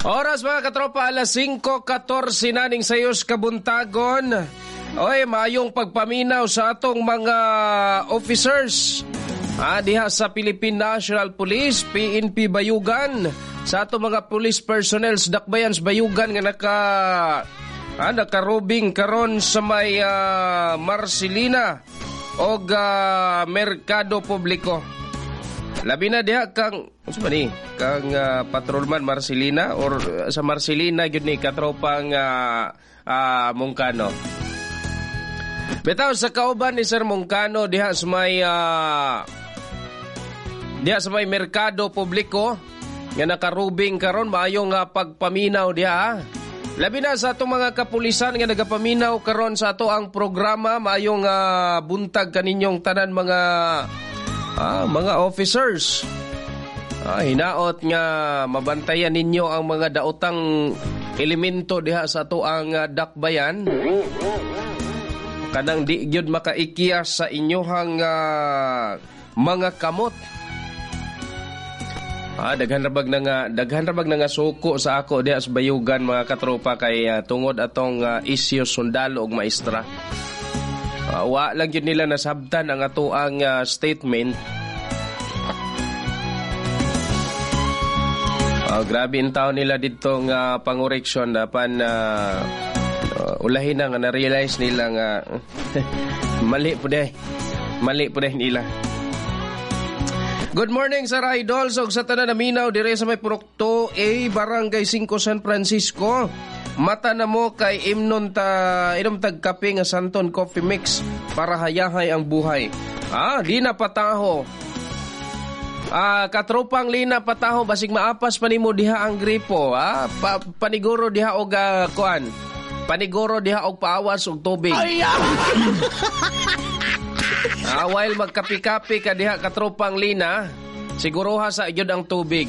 Oras mga katropa, alas 5:14 naning sayos kabuntagon. Oy, mayong pagpaminaw sa atong mga officers. Diha sa Philippine National Police, PNP Bayugan, sa atong mga police personnel sa Dakbayans Bayugan nga nakarubing karon sa may Marcelina og Merkado Publiko. Labi na diha kang patrolman Marcelina or sa Marcelina gyud ni katropang Mungkano. Bitaw sa kauban ni Sir Mungkano diha sa may Merkado Publiko nga nakarubing karon maayo nga pagpaminaw diha. Labi na sa atong mga kapulisan nga nagapaminaw karon sa ato ang programa, maayo nga buntag kaninyong tanan mga officers. Hinaot nga mabantayan ninyo ang mga daotang elemento diha sa ato ang dakbayan. Kanang di gyud makaikiyas sa inyohang mga kamot. Daghan rabag na nga suko sa ako diha sa Bayugan mga katropa kay tungod atong isyu sundalo ug maestra. Wa lang yun nila nasabtan ang ato ang statement. Grabe ang taon nila dito nga pangoreksyon dapan ulahin na nga na-realize nila nga mali po dahil nila. Good morning Sir Idol. So sa tanan naminaw dire sa may Purokto A, Barangay 5 San Francisco. Mata na mo kay inom tag kape nga Santon Coffee Mix para hayahay ang buhay. Di na pataho. Katropang lina pataho basig maapas pa nimo diha ang gripo. Paniguro diha og kuan. Paniguro diha og paawas og tubig. While magkapi-kapi ka diha katropang lina, siguruha sa gyud ang tubig.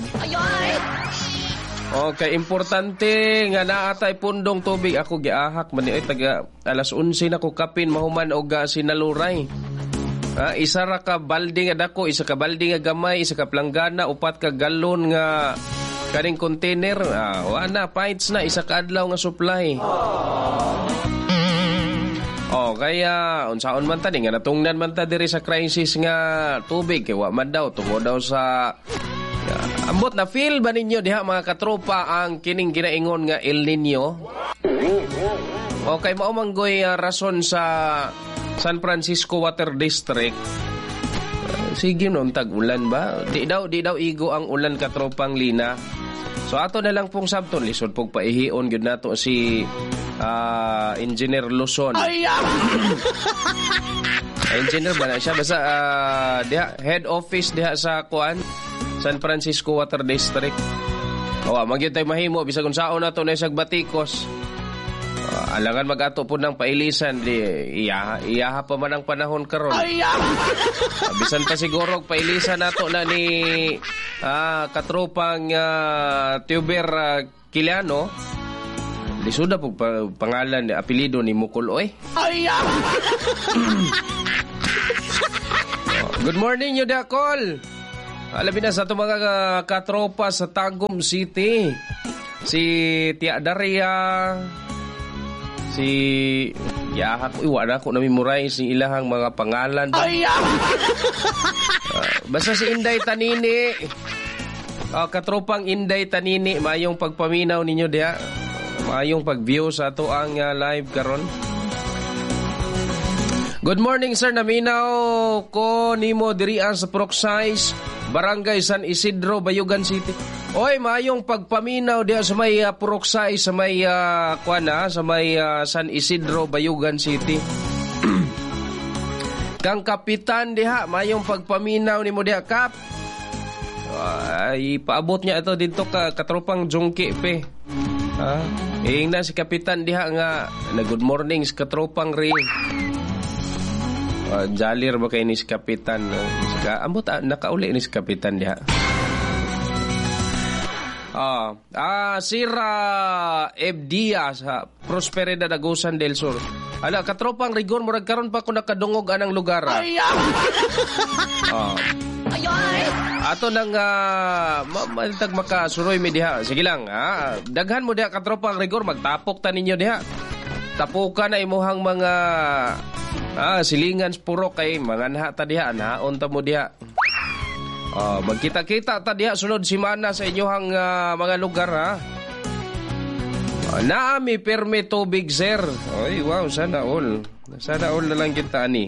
Okay, importante nga naatay pundong tubig. Ako giahak man ni taga alas 11 na ko kapin mahuman og sinaluray. Isa ra ka balde nga dako, isa ka balde nga gamay, isa ka planggana, upat ka galon nga kaning container. Wala pints na isa ka adlaw nga supply. Kaya unsaon man tani nga natungnan man ta diri sa crisis nga tubig kay wa man daw tungod daw sa ambot na feel ba ninyo diha mga katropa ang kining ginaingon nga El Nino? Okay, mao manggoy rason sa San Francisco Water District. Sige noon tag-ulan ba? Di daw igo ang ulan katropang lina. So ato na lang pong sabton lisod pog paihion gyud nato si Engineer Luzon. Engineer ba na siya basta diha head office diha sa kuan San Francisco Water District. Magyud tay mahimo bisag unsaon nato na isag batikos. Alangan mag-ato po ng pailisan di iyaha pa man ang panahon karon. Bisan pa siguro pailisan nato na ni katropang Tuber Kiliano. Lisuda po pangalan apelyido ni Mukuloy. Good morning Yudakol. Alabi na sa itong mga katropa sa Tagum City. Si Tia Daria, si Yahak, wala ko na-memorize yung ilahang mga pangalan. Basta si Inday Tanini. Katropang Inday Tanini, mayong pagpaminaw ninyo diya. Mayong pag-view sa ito ang live karon. Good morning sir, naminaw ko nimo dirian sa Proxize, Barangay San Isidro, Bayugan City. Oy, mayong pagpaminaw diha sa may Proxize, sa may sa may San Isidro, Bayugan City. Kang kapitan diha, mayong pagpaminaw nimo diha kap. Ay paabot niya ito dito katropang Jungki pe. Na si kapitan diha nga na good morning sa katropang Ring. Jalir ba kayo ni si kapitan? Ambot nakauli ni si kapitan diha. Sira Ebdia sa Prosperidad Agusan del Sur. Katropang Rigon murag karon pa ko nakadungog anang lugar. Ato nang matag makasuroy mi diha. Sige lang, daghan mo diha katropa ang rigor, magtapok ta ninyo diha. Tapukan na imuhang mga silingan puro kay mga naha ta diha, naon ta mo diha. Magkita-kita ta diha sunod simana sa inyohang mga lugar ha. Naami perme tubig sir. Ay wow, sana all. Sana all na lang kita ani.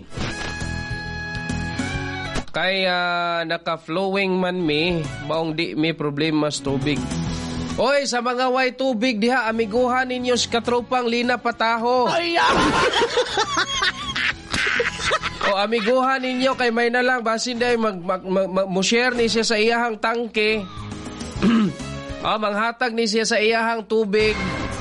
Kay naka-flowing man mi, maong di mi problema sa tubig. Oy, sa mga way tubig diha, amiguhan ninyo sa katropang Lina Pataho. O amiguhan ninyo kay may na lang basin day mo-share ni siya sa iyahang tangke. Manghatag ni siya sa iyahang tubig.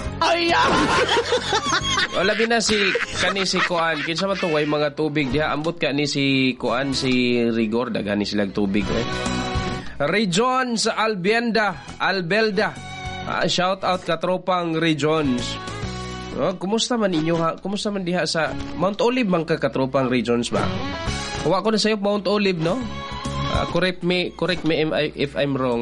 Wala na si Kuan. Kinsa man to way mga tubig diha, ambot ka ni si Kuan si Rigor daghan ni silang tubig Regions Albelda. Shout out katropang Regions. Kumusta man inyo ha? Kumusta man diha sa Mount Olive man ka katropang Regions ba? Kuha ko na sayo Mount Olive no? Correct me if I'm wrong.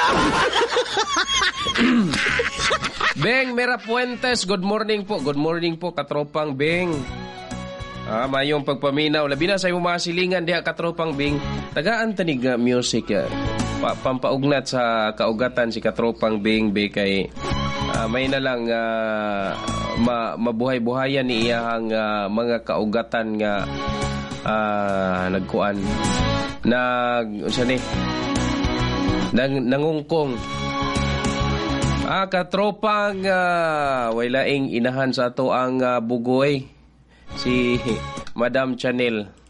Beng Mera Puentes, good morning po. Good morning po katropang Beng. Mayong pagpaminaw. Labi na sa iyong mga silingan diha katropang Beng. Tagaan tanig music pampaugnat sa kaugatan si katropang Beng be kay may na lang mabuhay-buhayan ni iyang mga kaugatan nga nagkuan nangungkong katropang walaing inahan sa ato ang bugoy si Madam Chanel.